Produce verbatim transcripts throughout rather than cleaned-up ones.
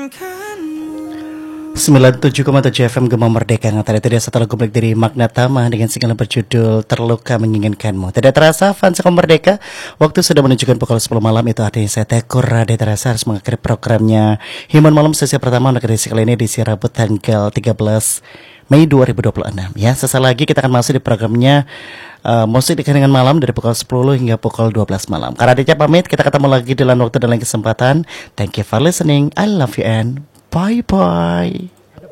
sembilan puluh tujuh koma tujuh F M Gema Merdeka. Tadi tidak satu lagu black dari Magna Tama dengan single berjudul Terluka Menginginkanmu. Tidak terasa fans Gema Merdeka, waktu sudah menunjukkan pukul sepuluh malam. Itu artinya saya Tekur Rade terasa harus mengakhiri programnya Himan Malam sesi pertama untuk edisi kali ini di Rabu tanggal tiga belas Mei dua ribu dua puluh enam. Ya, sesaat lagi kita akan masuk di programnya uh, Musik di Keheningan Malam dari pukul sepuluh hingga pukul dua belas malam. Karena Deca pamit, kita ketemu lagi di lain waktu dan lain kesempatan. Thank you for listening. I love you and bye-bye.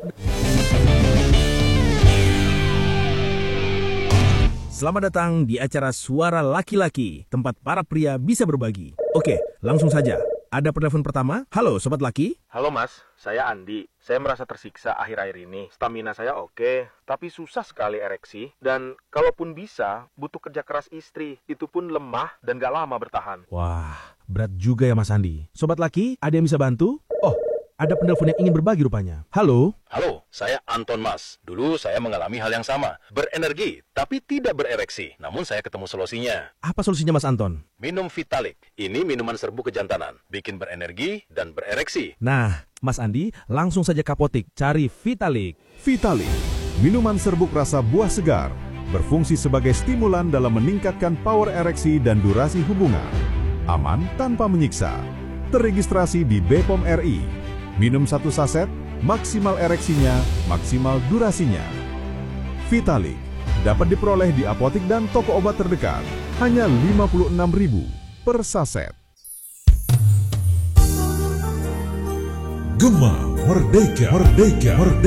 Selamat datang di acara Suara Laki-Laki, tempat para pria bisa berbagi. Oke, langsung saja. Ada penelpon pertama. Halo, Sobat Laki. Halo Mas, saya Andi. Saya merasa tersiksa akhir-akhir ini. Stamina saya oke, tapi susah sekali ereksi. Dan kalaupun bisa, butuh kerja keras istri. Itu pun lemah dan gak lama bertahan. Wah, berat juga ya Mas Andi. Sobat Laki, ada yang bisa bantu? Oh, ada penelpon yang ingin berbagi rupanya. Halo. Halo, saya Anton Mas. Dulu saya mengalami hal yang sama. Berenergi, tapi tidak berereksi. Namun saya ketemu solusinya. Apa solusinya Mas Anton? Minum Vitalik. Ini minuman serbu kejantanan. Bikin berenergi dan berereksi. Nah, Mas Andi, langsung saja ke apotik. Cari Vitalik. Vitalik, minuman serbuk rasa buah segar. Berfungsi sebagai stimulan dalam meningkatkan power ereksi dan durasi hubungan. Aman tanpa menyiksa. Terregistrasi di B P O M R I. Minum satu saset, maksimal ereksinya, maksimal durasinya. Vitalik dapat diperoleh di apotik dan toko obat terdekat. Hanya lima puluh enam ribu per saset. Gema Merdeka, Merdeka, Merdeka.